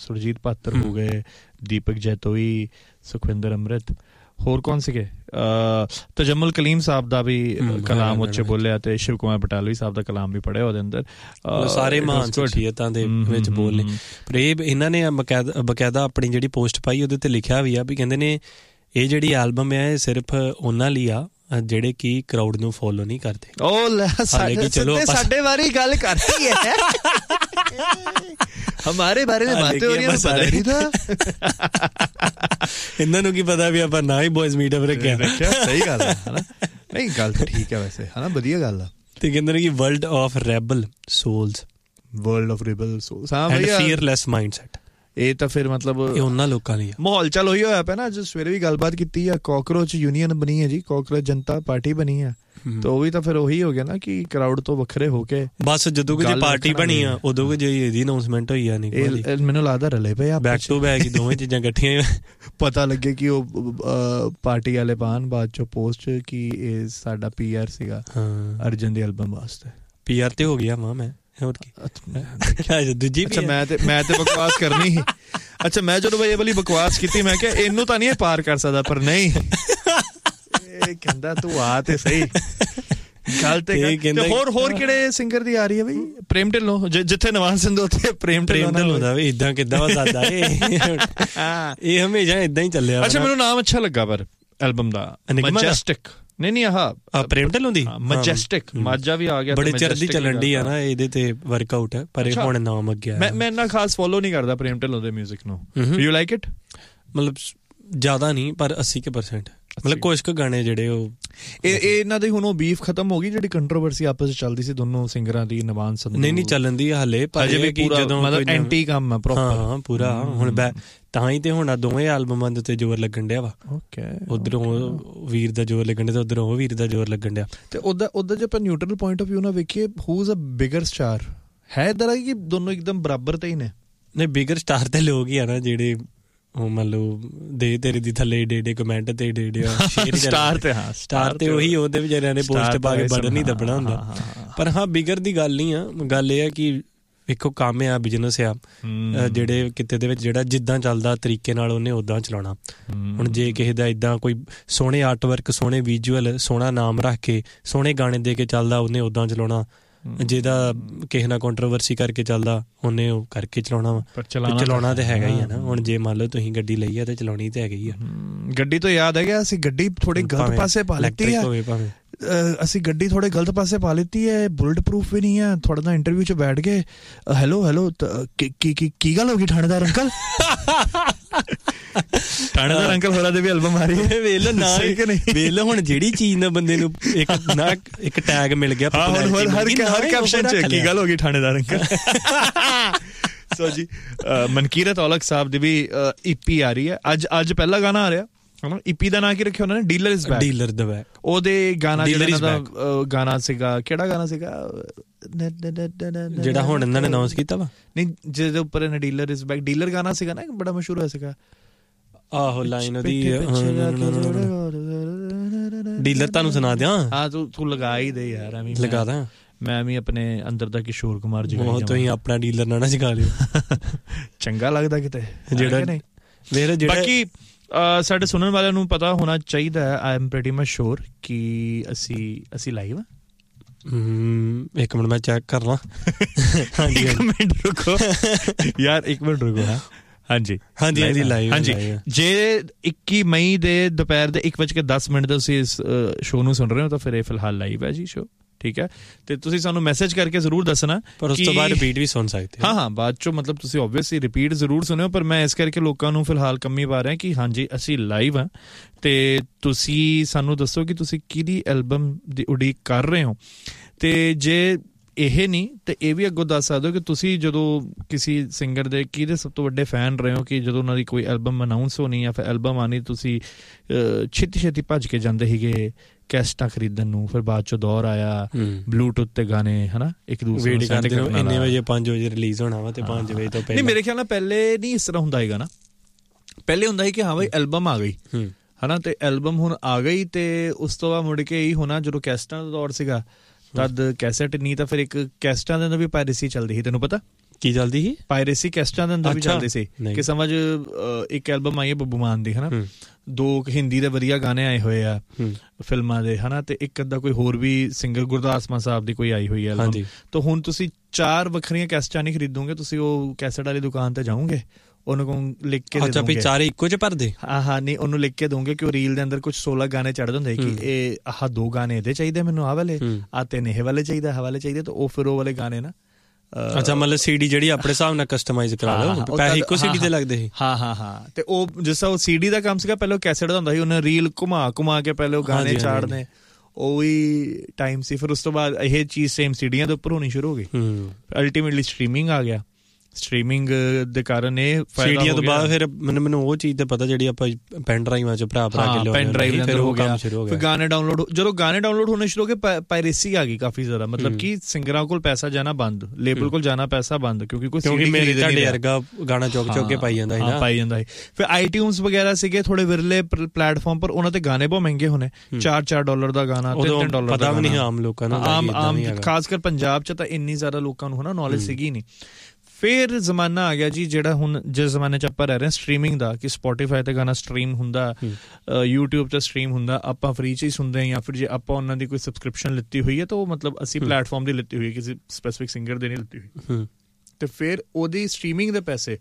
ਸੁਰਜੀਤ ਪਾਤਰ ਹੋ ਗਏ, ਦੀਪਕ ਜੈਤੋਈ, ਸੁਖਵਿੰਦਰ ਅੰਮ੍ਰਿਤ, ਹੋਰ ਕੌਣ ਸੀਗੇ, ਤਜਮੁਲ ਕਲੀਮ ਸਾਹਿਬ ਦਾ ਵੀ ਕਲਾਮ ਉੱਚੇ ਬੋਲਿਆ, ਤੇ ਸ਼ਿਵ ਕੁਮਾਰ ਬਟਾਲਵੀ ਸਾਹਿਬ ਦਾ ਕਲਾਮ ਵੀ ਪੜ੍ਹਿਆ ਉਹਦੇ ਅੰਦਰ। ਸਾਰੇ ਮਹਾਨ ਸ਼ਖਸੀਅਤਾਂ ਦੇ ਵਿੱਚ ਬੋਲ ਨੇ। ਪਰ ਇਹ ਇਹਨਾਂ ਨੇ ਬਕਾਇਦਾ ਬਕਾਇਦਾ ਆਪਣੀ ਜਿਹੜੀ ਪੋਸਟ ਪਾਈ ਉਹਦੇ ਤੇ ਲਿਖਿਆ ਵੀ ਆ ਵੀ ਕਹਿੰਦੇ ਨੇ ਇਹ ਜਿਹੜੀ ਐਲਬਮ ਹੈ ਇਹ ਸਿਰਫ ਉਹਨਾਂ ਲਈ ਆ ਜਿਹੜੇ ਕਿ ਕਰਾਊਡ ਨੂੰ ਫੋਲੋ ਨਹੀਂ ਕਰਦੇ। ਉਹ ਲੈ ਸਾਡੇ ਬਾਰੇ ਗੱਲ ਕਰਦੀ ਹੈ, ਹਮਾਰੇ ਬਾਰੇ ਵਿੱਚ ਬਾਤ ਹੋ ਰਹੀ ਹੈ, ਪਤਾ ਨਹੀਂ ਥਾ ਇਹਨਾਂ ਨੂੰ ਕੀ ਪਤਾ ਵੀ ਆਪਾਂ ਨਾ ਹੀ ਬॉयਜ਼ ਮੀਟਅਪ ਰੱਖਿਆ। ਸਹੀ ਗੱਲ ਹੈ ਹਨਾ, ਨਹੀਂ ਗੱਲ ਤਾਂ ਠੀਕ ਹੈ ਵੈਸੇ ਹਨਾ, ਵਧੀਆ ਗੱਲ ਆ। ਤੇ ਕਹਿੰਦੇ ਨੇ ਕਿ world of rebel souls, world of rebel souls and ਫੀਅਰਲੈਸ mindset. ਇਹ ਤਾਂ ਫਿਰ ਮਤਲਬ ਇਹ ਉਹਨਾਂ ਲੋਕਾਂ ਲਈ ਮਾਹੌਲ ਚੱਲ ਉਹੀ ਹੋਇਆ ਪਿਆ ਨਾ। ਅੱਜ ਸਵੇਰੇ ਵੀ ਗੱਲਬਾਤ ਕੀਤੀ ਆ, ਕਾਕਰੋਚ ਯੂਨੀਅਨ ਬਣੀ ਹੈ ਜੀ, ਕਾਕਰੋਚ ਜਨਤਾ ਪਾਰਟੀ ਬਣੀ ਆ, ਤਾਂ ਉਹ ਵੀ ਤਾਂ ਫਿਰ ਉਹੀ ਹੋ ਗਿਆ ਨਾ ਕਿ ਕਰਾਊਡ ਤੋਂ ਵੱਖਰੇ ਹੋ ਕੇ ਬਸ ਜਦੋਂ ਕਿ ਪਾਰਟੀ ਬਣੀ ਆ ਉਦੋਂ ਕਿ ਜਿਹੜੀ ਇਹਦੀ ਅਨਾਉਂਸਮੈਂਟ ਹੋਈ ਆ, ਨਹੀਂ ਮੈਨੂੰ ਲੱਗਦਾ ਰਲੇ ਪਏ ਆ ਬੈਕ ਟੂ ਬੈਕ ਦੋਵੇਂ ਚੀਜ਼ਾਂ ਇਕੱਠੀਆਂ। ਪਤਾ ਲੱਗੇ ਕਿ ਉਹ ਪਾਰਟੀ ਵਾਲੇ ਪਾਣ ਬਾਅਦ ਚੋਂ ਪੋਸਟ ਕਿ ਇਹ ਸਾਡਾ ਪੀ ਆਰ ਸੀਗਾ ਅਰਜਨ ਦੀ ਐਲਬਮ ਵਾਸਤੇ। ਪੀ ਆਰ ਤੇ ਹੋ ਗਿਆ ਮਾਂ ਮੈਂ ਹੋਰ ਕੀ ਦੂਜੀ। ਅੱਛਾ ਮੈਂ ਤੇ ਮੈਂ ਤੇ ਬਕਵਾਸ ਕਰਨੀ ਸੀ। ਅੱਛਾ ਮੈਂ ਜਦੋਂ ਇਹ ਵਾਲੀ ਬਕਵਾਸ ਕੀਤੀ ਮੈਂ ਕਿਹਾ ਇਹਨੂੰ ਤਾਂ ਨਹੀਂ ਇਹ ਪਾਰ ਕਰ ਸਕਦਾ, ਪਰ ਨਹੀਂ ਇਹ ਕਹਿੰਦਾ ਤੂੰ ਆ ਤੇ ਸਹੀ ਗੱਲ ਤੇ। ਹੋਰ ਹੋਰ ਕਿਹੜੇ ਸਿੰਗਰ ਦੀ ਆ ਰਹੀ ਹੈ ਬਈ? ਪ੍ਰੇਮ ਢਿੱਲੋਂ, ਜਿੱਥੇ ਨਵਾਜ਼ ਸਿੰਧੂ ਉੱਥੇ ਪ੍ਰੇਮ ਢਿੱਲੋਂ ਦਾ ਵੀ ਇਦਾਂ ਕਿੱਦਾਂ ਵਾ ਸਾਦਾ ਇਹ ਹਮੇਸ਼ਾ ਇਦਾਂ ਹੀ ਚੱਲਿਆ। ਅੱਛਾ ਮੈਨੂੰ ਨਾਮ ਅੱਛਾ ਲੱਗਾ ਪਰ ਐਲਬਮ ਦਾ, ਮੈਜੈਸਟਿਕ। ਨਹੀਂ ਨਹੀਂ ਆਹ ਪ੍ਰੇਮ ਢਿੱਲੋਂ ਦੀ ਮੈਜੈਸਟਿਕ, ਮਾਝਾ ਵੀ ਆ ਗਿਆ, ਬੜੇ ਚਿਰ ਦੀ ਚੱਲਣ ਡਈ ਆ ਨਾ ਇਹਦੇ ਤੇ ਵਰਕਆਊਟ ਹੈ, ਪਰ ਇਹ ਹੁਣ ਨਾਮ ਅੱਗੇ ਮੈਂ ਮੈਂ ਇੰਨਾ ਖਾਸ ਫੋਲੋ ਨਹੀਂ ਕਰਦਾ ਪ੍ਰੇਮ ਢਿੱਲੋਂ ਦੇ ਮਿਊਜ਼ਿਕ ਨੂੰ। You like it? ਮਤਲਬ ਜ਼ਿਆਦਾ ਨਹੀਂ ਪਰ ਅੱਸੀ ਕੁ ਪਰਸੈਂਟ, ਮਤਲਬ ਕੁਛ ਕੁ ਗਾਣੇ ਜਿਹੜੇ ਉਹ ਇਹ ਇਹਨਾਂ ਦੀ ਹੁਣ ਉਹ ਬੀਫ ਖਤਮ ਹੋ ਗਈ ਜਿਹੜੀ ਕੰਟਰੋਵਰਸੀ ਆਪਸ ਵਿੱਚ ਚੱਲਦੀ ਸੀ ਦੋਨੋਂ ਸਿੰਗਰਾਂ ਦੀ, ਨਵਾਜ਼ ਸੰਧੂ। ਨਹੀਂ ਨਹੀਂ ਚੱਲਣ ਦੀ ਹਾਲੇ, ਪਰ ਅਜੇ ਵੀ ਜਦੋਂ ਮਤਲਬ ਐਂਟੀ ਕੰਮ ਆ ਪ੍ਰੋਪਰ। ਹਾਂ ਪੂਰਾ ਹੁਣ ਤਾਂ ਹੀ ਤੇ ਹੁਣ ਆ ਦੋਵੇਂ ਐਲਬਮਾਂ ਦੇ ਉੱਤੇ ਜ਼ੋਰ ਲੱਗਣ ਡਿਆ ਵਾ। ਓਕੇ, ਉਧਰੋਂ ਵੀਰ ਦਾ ਜ਼ੋਰ ਲੱਗਣ ਡਿਆ ਤੇ ਉਧਰੋਂ ਉਹ ਵੀਰ ਦਾ ਜ਼ੋਰ ਲੱਗਣ ਡਿਆ। ਤੇ ਉਹਦਾ ਉਹਦਾ ਜੇ ਆਪਾਂ ਨਿਊਟਰਲ ਪੁਆਇੰਟ ਆਫ ਵਿਊ ਨਾਲ ਵੇਖੀਏ, who is a bigger star? ਹੈ ਇੱਦਾਂ ਕਿ ਦੋਨੋਂ ਇੱਕਦਮ ਬਰਾਬਰ ਤੇ ਹੀ ਨੇ? ਨਹੀਂ ਬਿਗਰ ਸਟਾਰ ਤੇ ਲੋਕ ਹੀ ਆ ਨਾ ਜਿਹੜੇ ਉਹ ਮੰਨ ਲਓ ਦੇ ਤੇਰੇ ਦੀ ਥੱਲੇ ਏਡੇ ਏਡੇ ਕਮੈਂਟ ਤੇ ਏਡੇ ਏਡੇ ਸਟਾਰ ਤੇ। ਹਾਂ ਸਟਾਰ ਤੇ ਉਹੀ ਉਹਦੇ ਵਿਚਾਰਿਆਂ ਨੇ ਪੋਸਟ ਪਾ ਕੇ ਬਟਨ ਨਹੀਂ ਦੱਬਣਾ ਹੁੰਦਾ। ਪਰ ਹਾਂ ਬਿਗਰ ਦੀ ਗੱਲ ਨਹੀਂ ਆ, ਗੱਲ ਇਹ ਆ ਕਿ ਵੇਖੋ ਕੰਮ ਆ, ਬਿਜ਼ਨਸ ਆ, ਜਿਹੜੇ ਕਿਤੇ ਦੇ ਵਿੱਚ ਜਿਹੜਾ ਜਿੱਦਾਂ ਚੱਲਦਾ ਤਰੀਕੇ ਨਾਲ ਉਹਨੇ ਉੱਦਾਂ ਚਲਾਉਣਾ। ਹੁਣ ਜੇ ਕਿਸੇ ਦਾ ਇੱਦਾਂ ਕੋਈ ਸੋਹਣੇ ਆਰਟ ਵਰਕ, ਸੋਹਣੇ ਵਿਜ਼ੂਅਲ, ਸੋਹਣਾ ਨਾਮ ਰੱਖ ਕੇ ਸੋਹਣੇ ਗਾਣੇ ਦੇ ਕੇ ਚੱਲਦਾ ਉਹਨੇ ਉੱਦਾਂ ਚਲਾਉਣਾ। ਜਿਹਦਾ ਕਿਸੇ ਨਾਲ ਕੰਟਰੋਵਰਸੀ ਕਰਕੇ ਚੱਲਦਾ ਉਹਨੇ ਉਹ ਕਰਕੇ ਚਲਾਉਣਾ ਵਾ। ਪਰ ਚਲਾਉਣਾ ਤੇ ਹੈਗਾ ਹੀ ਆ ਨਾ। ਹੁਣ ਜੇ ਮੰਨ ਲਓ ਤੁਸੀਂ ਗੱਡੀ ਲਈ ਆ ਤੇ ਚਲਾਉਣੀ ਤੇ ਹੈਗੀ ਆ। ਗੱਡੀ ਤੋਂ ਯਾਦ ਆ ਗਿਆ, ਅਸੀਂ ਗੱਡੀ ਥੋੜੀ ਗਲਤ ਪਾਸੇ ਪਾ ਲਿੱਤੀ ਆ, ਅਸੀਂ ਗੱਡੀ ਥੋੜੇ ਗਲਤ ਪਾਸੇ ਪਾ ਲਿੱਤੀ ਹੈ, ਬੁਲਟ ਪ੍ਰੂਫ ਵੀ ਨਹੀਂ ਹੈ। ਥੋੜਾ ਨਾ ਇੰਟਰਵਿਊ ਚ ਬੈਠ ਗਏ, ਹੈਲੋ ਹੈਲੋ ਕੀ ਗੱਲ ਹੋ ਗਈ ਥਾਣੇਦਾਰ ਅੰਕਲ? ਥਾਣੇਦਾਰ ਅੰਕਲ ਹੋਰਾਂ ਦੇ ਵੀ ਐਲਬਮ ਆ ਰਹੀ ਹੈ। ਵੇਖ ਨਾ ਵੇਖ ਲਓ ਹੁਣ ਜਿਹੜੀ ਚੀਜ਼ ਨਾਲ ਬੰਦੇ ਨੂੰ ਇੱਕ ਨਾ ਇੱਕ ਟੈਗ ਮਿਲ ਗਿਆ, ਹਰ ਕੈਪਸ਼ਨ ਚ ਕੀ ਗੱਲ ਹੋ ਗਈ ਥਾਣੇਦਾਰ ਅੰਕਲ। ਸੋ ਜੀ ਮਨਕੀਰਤ ਔਲਖ ਸਾਹਿਬ ਦੀ ਵੀ ਈਪੀ ਆ ਰਹੀ ਹੈ ਅੱਜ। ਅੱਜ ਪਹਿਲਾ ਗਾਣਾ ਆ ਰਿਹਾ ਹਨਾ। ਈਪੀ ਦਾ ਨਾਂ ਕੀ ਰੱਖਿਆ ਉਹਨਾਂ ਨੇ? Dealer is back. Dealer the back. ਉਹਦੇ ਗਾਣਾ ਜਿਹੜਾ ਗਾਣਾ ਸੀਗਾ, ਕਿਹੜਾ ਗਾਣਾ ਸੀਗਾ ਜਿਹੜਾ ਹੁਣ ਇਹਨਾਂ ਨੇ ਅਨਾਉਂਸ ਕੀਤਾ ਵਾ? ਨਹੀਂ ਜਿਹਦੇ ਉੱਪਰ ਇਹਨੇ ਡੀਲਰ ਇਜ਼ ਬੈਕ, ਡੀਲਰ ਗਾਣਾ ਸੀਗਾ ਨਾ, ਬੜਾ ਮਸ਼ਹੂਰ ਹੋਇਆ ਸੀਗਾ। ਆਹੋ ਲਾਈਨ ਉਹਦੀ ਡੀਲਰ ਤੁਹਾਨੂੰ ਸੁਣਾ ਦਿਆਂ? ਹਾਂ ਤੂੰ ਤੂੰ ਲਗਾ ਹੀ ਦੇ ਯਾਰ। ਐਵੇਂ ਲਗਾ ਦਾਂ ਮੈਂ ਵੀ ਆਪਣੇ ਅੰਦਰ ਦਾ ਕਿਸ਼ੋਰ ਕੁਮਾਰ ਜੀ। ਤੁਸੀਂ ਆਪਣਾ ਡੀਲਰ ਨਾ ਨਾ ਸਿਖਾ ਲਿਓ, ਚੰਗਾ ਲੱਗਦਾ ਕਿਤੇ ਜਿਹੜਾ। ਬਾਕੀ ਸਾਡੇ ਸੁਣਨ ਵਾਲਿਆਂ ਨੂੰ ਪਤਾ ਹੋਣਾ ਚਾਹੀਦਾ ਹੈ, ਆਈ ਐਮ ਪ੍ਰੀਟੀ ਮਚ ਸ਼ੋਰ ਕਿ ਅਸੀਂ ਅਸੀਂ ਲਾਈਵ ਆ। ਇੱਕ ਮਿੰਟ ਮੈਂ ਚੈੱਕ ਕਰ ਲਾਂ। ਇੱਕ ਮਿੰਟ ਰੁਕੋ ਯਾਰ, ਇੱਕ ਮਿੰਟ ਰੁਕੋ। ਹਾਂ ਹਾਂਜੀ ਹਾਂਜੀ ਹਾਂਜੀ ਲਾਈਵ ਹਾਂਜੀ। ਜੇ ਇੱਕੀ ਮਈ ਦੇ ਦੁਪਹਿਰ ਦੇ ਇੱਕ ਵੱਜ ਕੇ ਦਸ ਮਿੰਟ ਦੇ ਤੁਸੀਂ ਇਸ ਸ਼ੋਅ ਨੂੰ ਸੁਣ ਰਹੇ ਹੋ ਤਾਂ ਫਿਰ ਇਹ ਫਿਲਹਾਲ ਲਾਈਵ ਹੈ ਜੀ ਸ਼ੋਅ, ਠੀਕ ਹੈ। ਤੇ ਤੁਸੀਂ ਸਾਨੂੰ ਮੈਸੇਜ ਕਰਕੇ ਜ਼ਰੂਰ ਦੱਸਣਾ, ਪਰ ਉਸ ਤੋਂ ਬਾਅਦ ਰਿਪੀਟ ਵੀ ਸੁਣ ਸਕਦੇ। ਹਾਂ ਹਾਂ ਬਾਅਦ ਚੋਂ ਮਤਲਬ ਤੁਸੀਂ ਓਬਵੀਅਸਲੀ ਰਿਪੀਟ ਜ਼ਰੂਰ ਸੁਣਿਓ, ਪਰ ਮੈਂ ਇਸ ਕਰਕੇ ਲੋਕਾਂ ਨੂੰ ਫਿਲਹਾਲ ਕੰਮੀ ਪਾ ਰਿਹਾ ਕਿ ਹਾਂਜੀ ਅਸੀਂ ਲਾਈਵ ਹਾਂ ਤੇ ਤੁਸੀਂ ਸਾਨੂੰ ਦੱਸੋ ਕਿ ਤੁਸੀਂ ਕਿਹਦੀ ਐਲਬਮ ਦੀ ਉਡੀਕ ਕਰ ਰਹੇ ਹੋ। ਤੇ ਜੇ ਇਹ ਨਹੀਂ ਤੇ ਇਹ ਵੀ ਅੱਗੋਂ ਦੱਸ ਸਕਦੇ ਹੋ ਕਿ ਤੁਸੀਂ ਜਦੋਂ ਕਿਸੇ ਸਿੰਗਰ ਦੇ ਕਿਹਦੇ ਸਭ ਤੋਂ ਵੱਡੇ ਫੈਨ ਰਹੇ ਹੋ, ਕਿ ਜਦੋਂ ਉਹਨਾਂ ਦੀ ਕੋਈ ਐਲਬਮ ਅਨਾਊਂਸ ਹੋਣੀ ਜਾਂ ਫਿਰ ਐਲਬਮ ਆਉਣੀ ਤੁਸੀਂ ਛੇਤੀ ਛੇਤੀ ਭੱਜ ਕੇ ਜਾਂਦੇ ਸੀਗੇ ਕੈਸਟਾਂ ਖਰੀਦਣ ਨੂੰ, ਫਿਰ ਬਾਅਦ ਚੋਂ ਦੌਰ ਆਇਆ ਬਲੂਟੂਥ ਤੇ ਗਾਣੇ ਹਨਾ ਇੱਕ ਦੂਸਰੇ ਨੂੰ ਇੰਨੇ ਵਜੇ ਪੰਜ ਵਜੇ ਰਿਲੀਜ਼ ਹੋਣਾ ਵਾ ਤੇ ਪੰਜ ਵਜੇ ਤੋਂ ਪਹਿਲਾਂ। ਨਹੀਂ ਮੇਰੇ ਖਿਆਲ ਨਾਲ ਪਹਿਲੇ ਨਹੀਂ ਇਸ ਤਰ੍ਹਾਂ ਹੁੰਦਾ ਹੈਗਾ ਨਾ, ਪਹਿਲੇ ਹੁੰਦਾ ਸੀ ਕਿ ਹਾਂ ਬਈ ਐਲਬਮ ਆ ਗਈ ਹਨਾ, ਤੇ ਐਲਬਮ ਹੁਣ ਆ ਗਈ ਤੇ ਉਸ ਤੋਂ ਬਾਅਦ ਮੁੜ ਕੇ ਇਹੀ ਹੋਣਾ ਜਦੋਂ ਕੈਸਟਾਂ ਦਾ ਦੌਰ ਸੀਗਾ ਤਦ ਕੈਸਟ, ਨਹੀਂ ਤਾਂ ਫਿਰ ਇੱਕ ਕੈਸਟਾਂ ਦੇ ਅੰਦਰ ਵੀ ਪਾਇਰੇਸੀ ਚੱਲਦੀ ਸੀ, ਤੈਨੂੰ ਪਤਾ? ਕੀ ਚੱਲਦੀ ਸੀ? ਪਾਇਰੇਸੀ ਕੈਸਟਾਂ ਦੇ ਅੰਦਰ ਵੀ ਚੱਲਦੀ ਸੀ ਕਿ ਸਮਝ ਇੱਕ ਐਲਬਮ ਆਈ ਹੈ ਬੱਬੂ ਮਾਨ ਦੀ ਹਨਾ, ਦੋ ਹਿੰਦੀ ਦੇ ਵਧੀਆ ਗਾਣੇ ਆਏ ਹੋਏ ਆ ਫਿਲਮਾਂ ਦੇ ਹਨਾ, ਤੇ ਇੱਕ ਅੱਧਾ ਕੋਈ ਹੋਰ ਵੀ ਸਿੰਗਰ ਗੁਰਦਾਸ ਮਾਨ ਸਾਹਿਬ ਦੀ ਕੋਈ ਆਈ ਹੋਈ ਹੈ। ਤਾਂ ਹੁਣ ਤੁਸੀਂ ਚਾਰ ਵੱਖਰੀਆਂ ਕੈਸਟਾਂ ਨਹੀਂ ਖਰੀਦੋਗੇ, ਤੁਸੀਂ ਉਹ ਕੈਸਟ ਵਾਲੀ ਦੁਕਾਨ ਤੇ ਜਾਓਗੇ, ਉਹਨੂੰ ਕੋਲ ਲਿਖ ਕੇ ਅੱਛਾ ਵੀ ਚਾਰੇ ਇੱਕੋ ਚ ਭਰਦੇ? ਹਾਂ ਹਾਂ ਨਹੀਂ, ਉਹਨੂੰ ਲਿਖ ਕੇ ਦੋਗੇ ਕਿ ਉਹ ਰੀਲ ਦੇ ਅੰਦਰ ਕੁਛ ਸੋਲਾਂ ਗਾਣੇ ਚੜ੍ਹਦੇ ਹੁੰਦੇ ਕਿ ਇਹ ਆਹ ਦੋ ਗਾਣੇ ਇਹਦੇ ਚਾਹੀਦੇ ਮੈਨੂੰ, ਆਹ ਵਾਲੇ ਆਹ ਤਿੰਨ ਇਹ ਵਾਲੇ ਚਾਹੀਦਾ, ਆਹ ਵਾਲੇ ਚਾਹੀਦੇ, ਤਾਂ ਉਹ ਫਿਰ ਉਹ ਵਾਲੇ ਗਾਣੇ ਨਾ ਅੱਛਾ ਮਤਲਬ ਸੀਡੀ ਜਿਹੜੀ ਆਪਣੇ ਹਿਸਾਬ ਨਾਲ ਕਸਟਮਾਈਜ਼ ਕਰਾ ਲਓ, ਪੈਸੇ ਇੱਕੋ ਸੀਡੀ ਤੇ ਲੱਗਦੇ ਸੀ। ਹਾਂ ਹਾਂ ਹਾਂ ਤੇ ਉਹ ਜਿਸ ਤਰ੍ਹਾਂ ਉਹ ਸੀਡੀ ਦਾ ਕੰਮ ਸੀਗਾ, ਪਹਿਲਾਂ ਕੈਸਟ ਦਾ ਹੁੰਦਾ ਸੀ, ਉਹਨੇ ਰੀਲ ਘੁਮਾ ਘੁਮਾ ਕੇ ਪਹਿਲੇ ਉਹ ਗਾਣੇ ਚਾੜਨੇ, ਉਹੀ ਟਾਈਮ ਸੀ। ਫਿਰ ਉਸ ਤੋਂ ਬਾਅਦ ਇਹ ਚੀਜ਼ ਸੇਮ ਸੀਡੀਆਂ ਦੇ ਉੱਪਰ ਹੋਣੀ ਸ਼ੁਰੂ ਹੋ ਗਈ, ਅਲਟੀਮੇਟਲੀ ਸਟ੍ਰੀਮਿੰਗ ਆ ਗਿਆ। ਸਟ੍ਰੀਮਿੰਗ ਦੇ ਕਾਰਨ ਇਹ ਸੀਡੀਆਂ ਤੋਂ ਬਾਅਦ ਫਿਰ ਮੈਨੂੰ ਮੈਨੂੰ ਉਹ ਚੀਜ਼ ਤੇ ਪਤਾ ਜਿਹੜੀ ਆਪਾਂ ਪੈਨ ਡਰਾਈਵਾਂ ਚ ਭਰਾ ਭਰਾ ਕੇ ਲਿਆਉਂਦੇ, ਪੈਨ ਡਰਾਈਵ ਫਿਰ ਹੋ ਗਿਆ, ਫਿਰ ਗਾਣੇ ਡਾਊਨਲੋਡ, ਜਦੋਂ ਗਾਣੇ ਡਾਊਨਲੋਡ ਹੋਣੇ ਸ਼ੁਰੂ ਹੋ ਗਏ ਪਾਇਰੇਸੀ ਆ ਗਈ ਕਾਫੀ ਜ਼ਿਆਦਾ, ਮਤਲਬ ਕਿ ਸਿੰਗਰਾਂ ਕੋਲ ਪੈਸਾ ਜਾਣਾ ਬੰਦ, ਲੇਬਲ ਕੋਲ ਜਾਣਾ ਪੈਸਾ ਬੰਦ, ਕਿਉਂਕਿ ਕੋਈ ਕਿਉਂਕਿ ਮੇਰੇ ਤੁਹਾਡੇ ਵਰਗਾ ਗਾਣਾ ਚੁੱਕ ਚੁੱਕ ਕੇ ਪਾਈ ਜਾਂਦਾ ਸੀ ਨਾ, ਪਾਈ ਜਾਂਦਾ ਸੀ। ਫਿਰ ਆਈਟਿਊਨਸ ਵਗੈਰਾ ਸੀਗੇ ਥੋੜੇ ਵਿਰਲੇ ਪਲੇਟਫਾਰਮ ਪਰ, ਉਹਨਾਂ ਤੇ ਗਾਣੇ ਬਹੁਤ ਮਹਿੰਗੇ ਹੋਣੇ, ਚਾਰ ਚਾਰ ਡਾਲਰ ਦਾ ਗਾਣਾ, ਤਿੰਨ ਤਿੰਨ ਡਾਲਰ ਦਾ ਪਤਾ ਵੀ ਨਹੀਂ ਆਮ ਲੋਕਾਂ ਨੂੰ, ਆਮ ਆਮ ਖਾਸ ਕਰ ਪੰਜਾਬ ਚ ਤਾਂ ਇੰਨੀ ਜ਼ਿਆਦਾ ਲੋਕਾਂ ਨੂੰ ਹਨਾ ਨੌਲੇਜ ਸੀਗੀ ਨਹੀਂ। ਫਿਰ ਜ਼ਮਾਨਾ ਆ ਗਿਆ ਜੀ ਜਿਹੜਾ ਹੁਣ ਜਿਸ ਜ਼ਮਾਨੇ 'ਚ ਆਪਾਂ ਰਹਿ ਰਹੇ ਸਟ੍ਰੀਮਿੰਗ ਦਾ, ਕਿ ਸਪੋਟੀਫਾਈ ਤੇ ਗਾਣਾ ਸਟ੍ਰੀਮ ਹੁੰਦਾ, ਯੂਟਿਊਬ ਤੇ ਸਟ੍ਰੀਮ ਹੁੰਦਾ, ਆਪਾਂ ਫ੍ਰੀ 'ਚ ਹੀ ਸੁਣਦੇ ਹਾਂ, ਜਾਂ ਫਿਰ ਜੇ ਆਪਾਂ ਉਹਨਾਂ ਦੀ ਕੋਈ ਸਬਸਕ੍ਰਿਪਸ਼ਨ ਲਿੱਤੀ ਹੋਈ ਹੈ ਤਾਂ ਉਹ ਮਤਲਬ ਅਸੀਂ ਪਲੇਟਫਾਰਮ ਦੀ ਲਿੱਤੀ ਹੋਈ ਹੈ, ਕਿਸੇ ਸਪੈਸੀਫਿਕ ਸਿੰਗਰ ਦੀ ਨਹੀਂ ਲਿੱਤੀ ਹੋਈ, ਤੇ ਫਿਰ ਉਹਦੀ ਸਟ੍ਰੀਮਿੰਗ ਦੇ ਪੈਸੇ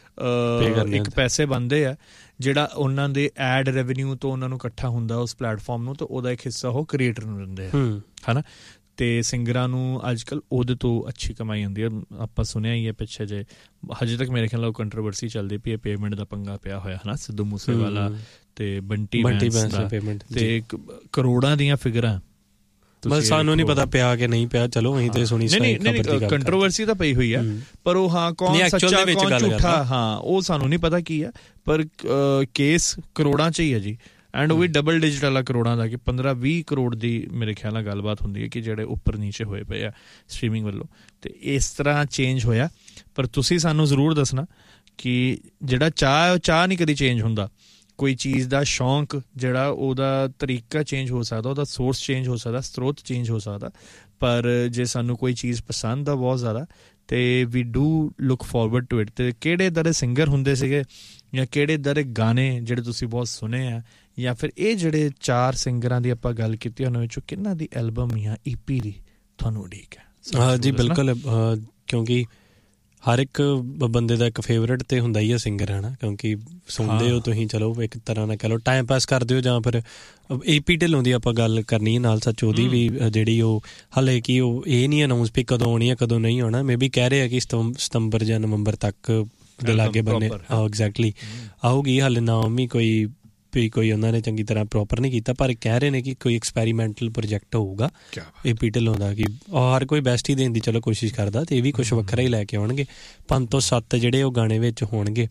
ਇੱਕ ਪੈਸੇ ਬਣਦੇ ਆ ਜਿਹੜਾ ਉਹਨਾਂ ਦੇ ਐਡ ਰੈਵਨਿਊ ਤੋਂ ਉਹਨਾਂ ਨੂੰ ਇਕੱਠਾ ਹੁੰਦਾ ਉਸ ਪਲੇਟਫਾਰਮ ਨੂੰ, ਤਾਂ ਉਹਦਾ ਇੱਕ ਹਿੱਸਾ ਉਹ ਕ੍ਰੀਏਟਰ ਨੂੰ ਦਿੰਦੇ ਆ ਹਨਾ। ਤੇ ਸਿੰਗਰਾਂ ਨੂੰ ਅੱਜ ਕੱਲ੍ਹ ਉਹਦੇ ਤੋਂ ਅੱਛੀ ਕਮਾਈ ਹੁੰਦੀ ਹੈ। ਆਪਾਂ ਸੁਣਿਆ ਹੀ ਹੈ ਪਿੱਛੇ ਜੇ, ਹਜੇ ਤੱਕ ਮੇਰੇ ਖਿਆਲ ਨਾਲ ਕੰਟਰੋਵਰਸੀ ਚੱਲਦੀ ਪਈ ਹੈ, ਪੇਮੈਂਟ ਦਾ ਪੰਗਾ ਪਿਆ ਹੋਇਆ ਹਨਾ, ਸਿੱਧੂ ਮੂਸੇਵਾਲਾ ਤੇ ਬੰਟੀ ਬੈਂਸ ਦਾ, ਤੇ ਕਰੋੜਾਂ ਦੀਆਂ ਫਿਗਰਾਂ। ਬਸ ਸਾਨੂੰ ਨਹੀਂ ਪਤਾ ਪਿਆ ਕਿ ਨਹੀਂ ਪਿਆ, ਚਲੋ ਅਸੀਂ ਤੇ ਸੁਣੀ ਨਹੀਂ ਨਹੀਂ ਕੰਟਰੋਵਰਸੀ ਤਾਂ ਪਈ ਹੋਈ ਆ, ਪਰ ਉਹ ਹਾਂ ਕੌਣ ਸੱਚਾ ਕੌਣ ਝੂਠਾ ਹਾਂ ਉਹ ਸਾਨੂੰ ਨਹੀਂ ਪਤਾ ਕੀ ਆ, ਪਰ ਕੇਸ ਕਰੋੜਾਂ 'ਚ ਹੀ ਹੈ ਜੀ। ਐਂਡ ਉਹ ਵੀ ਡਬਲ ਡਿਜਿਟ ਵਾਲਾ ਕਰੋੜਾਂ ਦਾ, ਕਿ ਪੰਦਰਾਂ ਵੀਹ ਕਰੋੜ ਦੀ ਮੇਰੇ ਖਿਆਲ ਨਾਲ ਗੱਲਬਾਤ ਹੁੰਦੀ ਹੈ ਕਿ ਜਿਹੜੇ ਉੱਪਰ ਨੀਚੇ ਹੋਏ ਪਏ ਆ ਸਟ੍ਰੀਮਿੰਗ ਵੱਲੋਂ। ਤੇ ਇਸ ਤਰ੍ਹਾਂ ਚੇਂਜ ਹੋਇਆ, ਪਰ ਤੁਸੀਂ ਸਾਨੂੰ ਜ਼ਰੂਰ ਦੱਸਣਾ ਕਿ ਜਿਹੜਾ ਚਾਹ ਚਾਹ ਨਹੀਂ ਕਦੀ ਚੇਂਜ ਹੁੰਦਾ, ਕੋਈ ਚੀਜ਼ ਦਾ ਸ਼ੌਂਕ ਜਿਹੜਾ ਉਹਦਾ ਤਰੀਕਾ ਚੇਂਜ ਹੋ ਸਕਦਾ, ਉਹਦਾ ਸੋਰਸ ਚੇਂਜ ਹੋ ਸਕਦਾ, ਸਰੋਤ ਚੇਂਜ ਹੋ ਸਕਦਾ, ਪਰ ਜੇ ਸਾਨੂੰ ਕੋਈ ਚੀਜ਼ ਪਸੰਦ ਆ ਬਹੁਤ ਜ਼ਿਆਦਾ ਤੇ ਵੀ do look forward to it. ਤੇ ਕਿਹੜੇ ਇੱਦਾਂ ਦੇ ਸਿੰਗਰ ਹੁੰਦੇ ਸੀਗੇ ਜਾਂ ਕਿਹੜੇ ਇੱਦਾਂ ਦੇ ਗਾਣੇ ਜਿਹੜੇ ਤੁਸੀਂ ਬਹੁਤ ਸੁਣੇ ਆ, ਜਾਂ ਫਿਰ ਇਹ ਜਿਹੜੇ ਚਾਰ ਸਿੰਗਰਾਂ ਦੀ ਆਪਾਂ ਗੱਲ ਕੀਤੀ ਉਹਨਾਂ ਵਿੱਚੋਂ ਕਿਹਨਾਂ ਦੀ ਐਲਬਮ ਜਾਂ ਈ ਪੀ ਦੀ ਤੁਹਾਨੂੰ ਉਡੀਕ ਹੈ? ਹਾਂ ਜੀ ਬਿਲਕੁਲ, ਕਿਉਂਕਿ ਹਰ ਇੱਕ ਬੰਦੇ ਦਾ ਇੱਕ ਫੇਵਰੇਟ ਤੇ ਹੁੰਦਾ ਹੀ ਆ ਸਿੰਗਰ ਹੈ ਨਾ, ਕਿਉਂਕਿ ਸੁਣਦੇ ਹੋ ਤੁਸੀਂ, ਚਲੋ ਇੱਕ ਤਰ੍ਹਾਂ ਨਾਲ ਕਹਿ ਲਓ ਟਾਈਮ ਪਾਸ ਕਰਦੇ ਹੋ, ਜਾਂ ਫਿਰ ਏ ਪੀ ਢਿੱਲੋਂ ਦੀ ਆਪਾਂ ਗੱਲ ਕਰਨੀ ਹੈ ਨਾਲ, ਸੱਚ ਉਹਦੀ ਵੀ ਜਿਹੜੀ ਉਹ ਹਾਲੇ ਕਿ ਉਹ ਇਹ ਨਹੀਂ ਅਨਾਊਂਸ ਵੀ ਕਦੋਂ ਆਉਣੀ ਹੈ ਕਦੋਂ ਨਹੀਂ ਆਉਣਾ, ਮੇ ਬੀ ਕਹਿ ਰਹੇ ਆ ਕਿ ਸਤੰਬਰ ਜਾਂ ਨਵੰਬਰ ਤੱਕ ਦੇ ਲਾਗੇ ਬੰਨੇ ਐਗਜ਼ੈਕਟਲੀ ਆਊਗੀ, ਹਾਲੇ ਨਾਮ ਵੀ ਕੋਈ ਵੀ ਕੋਈ ਉਹਨਾਂ ਨੇ ਚੰਗੀ ਤਰ੍ਹਾਂ ਪ੍ਰੋਪਰ ਨਹੀਂ ਕੀਤਾ, ਪਰ ਕਹਿ ਰਹੇ ਨੇ ਕਿ ਕੋਈ ਐਕਸਪੈਰੀਮੈਂਟਲ ਪ੍ਰੋਜੈਕਟ ਹੋਊਗਾ ਏ ਪੀ ਢਿੱਲੋਂ ਦਾ, ਕਿ ਹਰ ਕੋਈ ਬੈਸਟ ਹੀ ਦੇਣ ਦੀ ਚਲੋ ਕੋਸ਼ਿਸ਼ ਕਰਦਾ, ਤੇ ਇਹ ਵੀ ਕੁਛ ਵੱਖਰਾ ਹੀ ਲੈ ਕੇ ਆਉਣਗੇ। ਪੰਜ ਤੋਂ ਸੱਤ ਜਿਹੜੇ ਉਹ ਗਾਣੇ ਵਿੱਚ ਹੋਣਗੇ,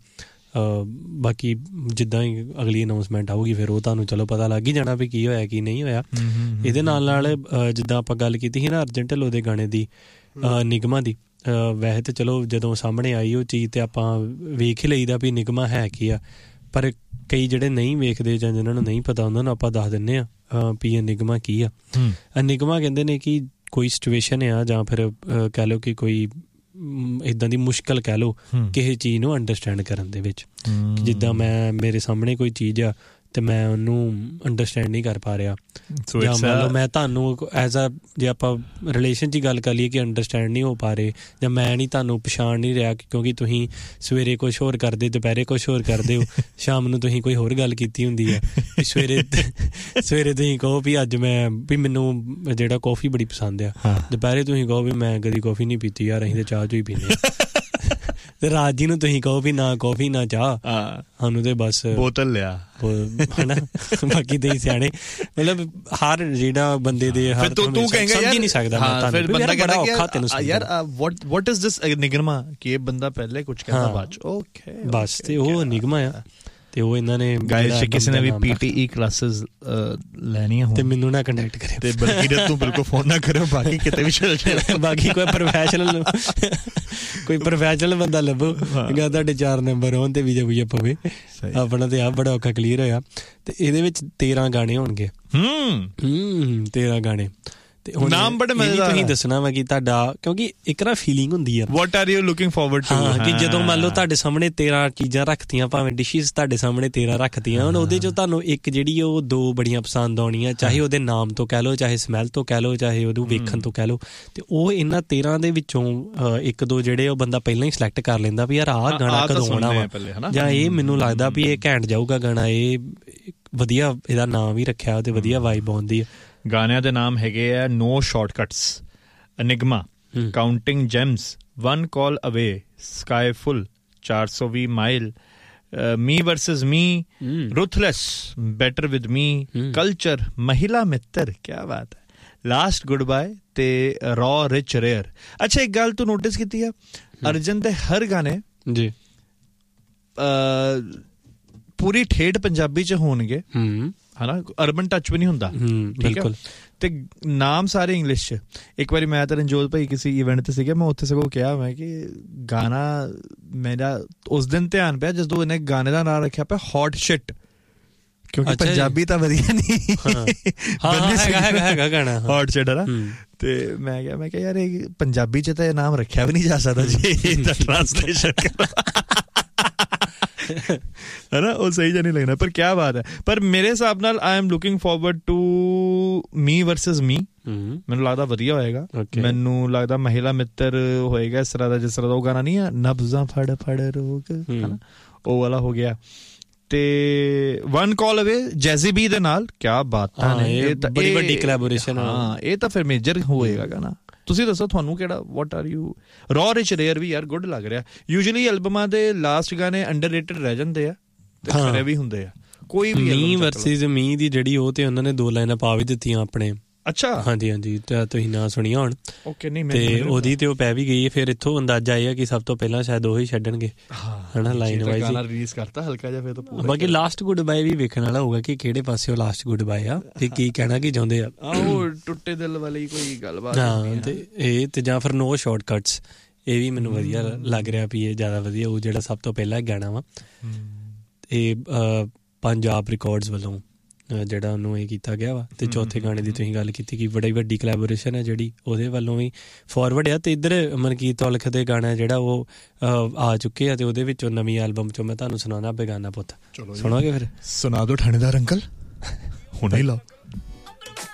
ਬਾਕੀ ਜਿੱਦਾਂ ਹੀ ਅਗਲੀ ਅਨਾਊਂਸਮੈਂਟ ਆਊਗੀ ਫਿਰ ਉਹ ਤੁਹਾਨੂੰ ਚਲੋ ਪਤਾ ਲੱਗ ਹੀ ਜਾਣਾ ਵੀ ਕੀ ਹੋਇਆ ਕੀ ਨਹੀਂ ਹੋਇਆ। ਇਹਦੇ ਨਾਲ ਨਾਲ ਜਿੱਦਾਂ ਆਪਾਂ ਗੱਲ ਕੀਤੀ ਸੀ ਨਾ ਅਰਜਨ ਢਿੱਲੋਂ ਦੇ ਗਾਣੇ ਦੀ, ਨਿਗਮਾ ਦੀ, ਵੈਸੇ ਤਾਂ ਚਲੋ ਜਦੋਂ ਸਾਹਮਣੇ ਆਈ ਉਹ ਚੀਜ਼ ਤੇ ਆਪਾਂ ਵੇਖ ਹੀ ਲਈਦਾ ਵੀ ਨਿਗਮਾ ਹੈ ਕੀ ਆ, ਪਰ ਕਈ ਜਿਹੜੇ ਨਹੀਂ ਵੇਖਦੇ ਜਾਂ ਜਿਹਨਾਂ ਨੂੰ ਨਹੀਂ ਪਤਾ ਉਹਨਾਂ ਨੂੰ ਆਪਾਂ ਦੱਸ ਦਿੰਦੇ ਹਾਂ ਵੀ ਨਿਗਮਾ ਕੀ ਆ। ਨਿਗਮਾ ਕਹਿੰਦੇ ਨੇ ਕਿ ਕੋਈ ਸਿਚੁਏਸ਼ਨ ਆ ਜਾਂ ਫਿਰ ਕਹਿ ਲਓ ਕਿ ਕੋਈ ਇੱਦਾਂ ਦੀ ਮੁਸ਼ਕਲ ਕਹਿ ਲਓ ਕਿਸੇ ਚੀਜ਼ ਨੂੰ ਅੰਡਰਸਟੈਂਡ ਕਰਨ ਦੇ ਵਿੱਚ, ਜਿੱਦਾਂ ਮੈਂ ਮੇਰੇ ਸਾਹਮਣੇ ਕੋਈ ਚੀਜ਼ ਆ ਤੇ ਮੈਂ ਉਹਨੂੰ ਅੰਡਰਸਟੈਂਡ ਨਹੀਂ ਕਰ ਪਾ ਰਿਹਾ, ਜਾਂ ਮੰਨ ਲਓ ਮੈਂ ਤੁਹਾਨੂੰ ਐਜ਼ ਅ ਜੇ ਆਪਾਂ ਰਿਲੇਸ਼ਨ 'ਚ ਗੱਲ ਕਰ ਲਈਏ ਕਿ ਅੰਡਰਸਟੈਂਡ ਨਹੀਂ ਹੋ ਪਾ ਰਹੇ, ਜਾਂ ਮੈਂ ਨਹੀਂ ਤੁਹਾਨੂੰ ਪਛਾਣ ਨਹੀਂ ਰਿਹਾ ਕਿਉਂਕਿ ਤੁਸੀਂ ਸਵੇਰੇ ਕੁਛ ਹੋਰ ਕਰਦੇ, ਦੁਪਹਿਰੇ ਕੁਛ ਹੋਰ ਕਰਦੇ ਹੋ, ਸ਼ਾਮ ਨੂੰ ਤੁਸੀਂ ਕੋਈ ਹੋਰ ਗੱਲ ਕੀਤੀ ਹੁੰਦੀ ਹੈ, ਸਵੇਰੇ ਸਵੇਰੇ ਤੁਸੀਂ ਕਹੋ ਵੀ ਅੱਜ ਮੈਂ ਵੀ ਮੈਨੂੰ ਜਿਹੜਾ ਕੌਫੀ ਬੜੀ ਪਸੰਦ ਆ, ਦੁਪਹਿਰੇ ਤੁਸੀਂ ਕਹੋ ਵੀ ਮੈਂ ਕਦੀ ਕੌਫੀ ਨਹੀਂ ਪੀਤੀ ਯਾਰ ਅਸੀਂ ਤਾਂ ਚਾਹ ਚੋਂ ਹੀ ਪੀਂਦੇ ਤੇ ਰਾਤ ਜੀ ਨੂੰ ਤੁਸੀਂ ਕਹੋ ਵੀ ਨਾ ਕੌਫੀ ਨਾ ਚਾਹ, ਸਾਨੂੰ ਤੇ ਬਸ ਬੋਤਲ ਲਿਆ ਹਨਾ, ਬਾਕੀ ਦੇ ਸਿਆਣੇ ਮਤਲਬ ਹਰ ਜਿਹੜਾ ਬੰਦੇ ਦੇ ਹਰ ਤੂੰ ਕਹੇਂਗਾ ਸਮਝ ਨਹੀਂ ਸਕਦਾ ਮੈਂ ਫਿਰ ਬੰਦਾ ਬੜਾ ਔਖਾ ਤੈਨੂੰ ਯਾਰ ਵਾਟ ਵਾਟ ਇਜ਼ ਦਿਸ ਨਿਗਮਾ, ਕਿ ਇਹ ਬੰਦਾ ਪਹਿਲੇ ਕੁਝ ਕਹਿੰਦਾ ਬਾਅਦ ਚ ਓਕੇ ਬਸ, ਤੇ ਉਹ ਨਿਗਮਾ ਆ। ਤੇ ਉਹ ਇਹਨਾਂ ਨੇ ਗਾਇਸ ਕਿਸੇ ਨੇ ਵੀ ਪੀਟੀਈ ਕਲਾਸਿਸ ਲੈਣੀਆਂ ਹੋਣ ਤੇ ਮੈਨੂੰ ਨਾ ਕੰਟੈਕਟ ਕਰਿਓ, ਤੇ ਬਲਕਿ ਤੂੰ ਬਿਲਕੁਲ ਫੋਨ ਨਾ ਕਰਿਓ, ਬਾਕੀ ਕਿਤੇ ਵੀ ਚੱਲ ਜਾਣਾ, ਬਾਕੀ ਕੋਈ ਪ੍ਰੋਫੈਸ਼ਨਲ ਕੋਈ ਪ੍ਰੋਫੈਸ਼ਨਲ ਬੰਦਾ ਲੱਭੋ ਗਾ, ਤੁਹਾਡੇ ਚਾਰ ਨੰਬਰ ਹੋਣ ਤੇ ਵੀਜ਼ਾ ਵੂਜ਼ਾ ਪਵੇ ਆਪਣਾ, ਤੇ ਆਹ ਬੜਾ ਔਖਾ ਕਲੀਅਰ ਹੋਇਆ। ਤੇ ਇਹਦੇ ਵਿੱਚ ਤੇਰਾਂ ਗਾਣੇ ਹੋਣਗੇ, ਹੂੰ ਤੇਰਾਂ ਗਾਣੇ, ਤੇ ਹੁਣ ਨਾਮ ਬੜੇ ਮਜ਼ੇਦਾਰ ਤੁਸੀਂ ਦੱਸਣਾ ਵਾ ਕਿ ਤੁਹਾਡਾ ਕਿਉਂਕਿ ਇੱਕ ਨਾ ਫੀਲਿੰਗ ਹੁੰਦੀ ਆ what are you looking forward to ਹਾਂ ਕਿ ਜਦੋਂ ਮੰਨ ਲਓ ਤੁਹਾਡੇ ਸਾਹਮਣੇ ਤੇਰਾਂ ਚੀਜ਼ਾਂ ਰੱਖਤੀਆਂ ਭਾਵੇਂ ਡਿਸ਼ਿਸ ਤੁਹਾਡੇ ਸਾਹਮਣੇ ਤੇਰਾਂ ਰੱਖਤੀਆਂ ਹੁਣ ਉਹਦੇ ਚੋਂ ਤੁਹਾਨੂੰ ਇੱਕ ਜਿਹੜੀ ਉਹ ਦੋ ਬੜੀਆਂ ਪਸੰਦ ਆਉਣੀਆਂ ਚਾਹੇ ਉਹਦੇ ਨਾਮ ਤੋਂ ਕਹਿ ਲਓ ਚਾਹੇ ਸਮੈਲ ਤੋਂ ਕਹਿ ਲਓ ਚਾਹੇ ਉਹਨੂੰ ਵੇਖਣ ਤੋਂ ਕਹਿ ਲਓ ਤੇ ਉਹ ਇਹਨਾਂ ਤੇਰਾਂ ਦੇ ਵਿੱਚੋਂ ਇੱਕ ਦੋ ਜਿਹੜੇ ਉਹ ਬੰਦਾ ਪਹਿਲਾਂ ਹੀ ਸਿਲੈਕਟ ਕਰ ਲੈਂਦਾ ਵੀ ਯਾਰ ਆਹ ਗਾਣਾ ਕਦੋਂ ਆਉਣਾ ਵਾ ਜਾਂ ਇਹ ਮੈਨੂੰ ਲੱਗਦਾ ਵੀ ਇਹ ਘੈਂਟ ਜਾਊਗਾ ਗਾਣਾ ਇਹ ਵਧੀਆ ਇਹਦਾ ਨਾਮ ਵੀ ਰੱਖਿਆ ਤੇ ਵਧੀਆ ਵਾਈਬ ਆਉਂਦੀ ਆ ਗਾਣਿਆਂ ਦੇ ਨਾਮ ਹੈਗੇ ਆ ਨੋ ਸ਼ਾਰਟਕਟਸ ਅਨਿਗਮਾ ਕਾਊਂਟਿੰਗ ਜੈਮਸ ਵਨ ਕਾਲ ਅਵੇ ਸਕਾਈ ਫੁੱਲ ਚਾਰ ਸੌ ਵੀਹ mile me versus me ਰੁਥਲੈਸ better with me culture ਮਹਿਲਾ ਮਿੱਤਰ ਕਿਆ ਬਾਤ ਹੈ ਲਾਸਟ ਗੁੱਡ ਬਾਏ ਤੇ ਰॉ ਰਿਚ ਰੇਅਰ ਅੱਛਾ ਇੱਕ ਗੱਲ ਤੂੰ ਨੋਟਿਸ ਕੀਤੀ ਆ ਅਰਜਨ ਦੇ ਹਰ ਗਾਣੇ ਜੀ ਪੂਰੀ ਠੇਠ ਪੰਜਾਬੀ ਚ ਹੋਣਗੇ ਹਨਾ ਅਰਬਨ ਟੱਚ ਵੀ ਨਹੀਂ ਹੁੰਦਾ ਠੀਕ ਹੈ ਤੇ ਨਾਮ ਸਾਰੇ ਇੰਗਲਿਸ਼ ਚ ਇੱਕ ਵਾਰੀ ਮੈਂ ਤਾਂ ਰਣਜੋਤ ਭਾਈ ਕਿਸੇ ਇਵੈਂਟ ਤੇ ਸੀਗਾ ਮੈਂ ਉੱਥੇ ਸਗੋਂ ਕਿਹਾ ਮੈਂ ਕਿ ਗਾਣਾ ਮੇਰਾ ਉਸ ਦਿਨ ਧਿਆਨ ਪਿਆ ਜਦੋਂ ਇਹਨੇ ਗਾਣੇ ਦਾ ਨਾਮ ਰੱਖਿਆ ਪਿਆ ਹੌਟ ਸ਼ਿਟ ਕਿਉਂਕਿ ਪੰਜਾਬੀ ਤਾਂ ਵਧੀਆ ਨਹੀਂ ਹੈਗਾ ਗਾਣਾ ਹੌਟ ਸ਼ਿਟ ਹੈ ਤੇ ਮੈਂ ਕਿਹਾ ਮੈਂ ਕਿਹਾ ਯਾਰ ਇਹ ਪੰਜਾਬੀ ਚ ਤਾਂ ਇਹ ਨਾਮ ਰੱਖਿਆ ਵੀ ਨਹੀਂ ਜਾ ਸਕਦਾ ਜੀ ਇਹਦਾ ਟ੍ਰਾਂਸਲੇਸ਼ਨ ਹੈ ਨਾ ਉਹ ਸਹੀ ਜਿਹਾ ਨਹੀਂ ਲੱਗਣਾ ਪਰ ਕਿਆ ਬਾਤ ਹੈ ਪਰ ਮੇਰੇ ਹਿਸਾਬ ਨਾਲ I am looking forward to me versus ਮੀ ਮੈਨੂੰ ਲੱਗਦਾ ਵਧੀਆ ਹੋਏਗਾ ਮੈਨੂੰ ਲੱਗਦਾ ਮਹਿਲਾ ਮਿੱਤਰ ਹੋਏਗਾ ਇਸ ਤਰ੍ਹਾਂ ਦਾ ਜਿਸ ਤਰ੍ਹਾਂ ਦਾ ਉਹ ਗਾਣਾ ਨਹੀਂ ਆ ਨਬਜ਼ਾਂ ਫੜ ਫੜ ਰੋਕ ਉਹ ਵਾਲਾ ਹੋ ਗਿਆ ਤੇ ਵਨ ਕਾਲ ਅਵੇ ਜੈਜ਼ੀ ਬੀ ਦੇ ਨਾਲ ਕਿਆ ਬਾਤਾਂ ਨੇ ਇਹ ਤਾਂ ਬੜੀ ਵੱਡੀ ਕੋਲੈਬੋਰੇਸ਼ਨ ਹਾਂ ਇਹ ਤਾਂ ਫਿਰ ਮੇਜਰ ਹੋਏਗਾ ਗਾਣਾ ਤੁਸੀਂ ਦੱਸੋ ਤੁਹਾਨੂੰ ਕਿਹੜਾ what are you raw rich rare ਵੀ ਯਾਰ ਗੁੱਡ ਲੱਗ ਰਿਹਾ ਯੂਜੂਅਲੀ ਐਲਬਮਾਂ ਦੇ ਲਾਸਟ ਗਾਣੇ ਅੰਡਰਰੇਟਡ ਰਹਿ ਜਾਂਦੇ ਆ ਤੇ ਖਰੇ ਵੀ ਹੁੰਦੇ ਆ ਕੋਈ ਵੀ ਮੀ ਵਰਸਸ ਮੀ ਦੀ ਜਿਹੜੀ ਉਹ ਤੇ ਉਹਨਾਂ ਨੇ ਦੋ ਲਾਈਨਾਂ ਪਾ ਵੀ ਦਿੱਤੀਆਂ ਆਪਣੇ ਅੱਛਾ ਹਾਂਜੀ ਹਾਂਜੀ ਤੁਸੀਂ ਨਾ ਸੁਣੀਆਂ ਹੁਣ ਓਕੇ ਨਹੀਂ ਤੇ ਉਹਦੀ ਤੇ ਉਹ ਪੈ ਵੀ ਗਈ ਫਿਰ ਇੱਥੋਂ ਅੰਦਾਜ਼ਾ ਇਹ ਆ ਕਿ ਸਭ ਤੋਂ ਪਹਿਲਾਂ ਸ਼ਾਇਦ ਉਹੀ ਛੱਡਣਗੇ ਹਨਾ ਲਾਈਨ ਵਾਈਜ਼ ਗਾਣਾ ਰਿਲੀਜ਼ ਕਰਤਾ ਹਲਕਾ ਜਿਹਾ ਫਿਰ ਤਾਂ ਪੂਰਾ ਬਾਕੀ ਲਾਸਟ ਗੁੱਡ ਬਾਏ ਵੀ ਵੇਖਣ ਵਾਲਾ ਹੋਊਗਾ ਕਿ ਕਿਹੜੇ ਪਾਸੇ ਉਹ ਲਾਸਟ ਗੁੱਡ ਬਾਏ ਆ ਤੇ ਕੀ ਕਹਿਣਾ ਕੀ ਚਾਹੁੰਦੇ ਆ ਆਹੋ ਟੁੱਟੇ ਦਿਲ ਵਾਲੀ ਕੋਈ ਗੱਲਬਾਤ ਹਾਂ ਤੇ ਇਹ ਤੇ ਜਾਂ ਫਿਰ ਨੋ ਸ਼ਾਰਟਕਟਸ ਇਹ ਵੀ ਮੈਨੂੰ ਵਧੀਆ ਲੱਗ ਰਿਹਾ ਵੀ ਇਹ ਜ਼ਿਆਦਾ ਵਧੀਆ ਉਹ ਜਿਹੜਾ ਸਭ ਤੋਂ ਪਹਿਲਾਂ ਗਾਣਾ ਵਾ ਇਹ ਪੰਜਾਬ ਰਿਕਾਰਡਸ ਵੱਲੋਂ ਜਿਹੜਾ ਉਹਨੂੰ ਇਹ ਕੀਤਾ ਗਿਆ ਵਾ ਤੇ ਚੌਥੇ ਗਾਣੇ ਦੀ ਤੁਸੀਂ ਗੱਲ ਕੀਤੀ ਕਿ ਬੜੀ ਵੱਡੀ ਕੋਲੈਬੋਰੇਸ਼ਨ ਹੈ ਜਿਹੜੀ ਉਹਦੇ ਵੱਲੋਂ ਵੀ ਫਾਰਵਰਡ ਆ ਤੇ ਇੱਧਰ ਮਨਕੀਤ ਔਲਖ ਦੇ ਗਾਣਾ ਜਿਹੜਾ ਉਹ ਆ ਚੁੱਕੇ ਆ ਤੇ ਉਹਦੇ ਵਿੱਚੋਂ ਨਵੀਂ ਐਲਬਮ ਚੋਂ ਮੈਂ ਤੁਹਾਨੂੰ ਸੁਣਾਉਣਾ ਬੇਗਾਨਾ ਪੁੱਤ ਸੁਣੋਗੇ ਫਿਰ ਸੁਣਾ ਦਿਓ ਥਾਣੇਦਾਰ ਅੰਕਲ ਹੁਣੇ ਹੀ ਲਾਓ